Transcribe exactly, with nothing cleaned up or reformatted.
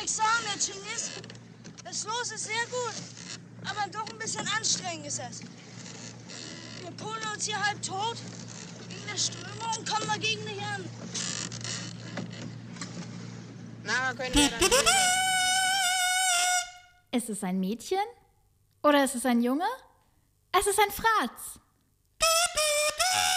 Examen, Genies. Das Los ist sehr gut, aber doch ein bisschen anstrengend ist es. Wir polen uns hier halb tot gegen die Strömung und kommen dagegen nicht an. Na, wir können ja dann sehen. Ist es ein Mädchen? Oder ist es ein Junge? Es ist ein Fratz.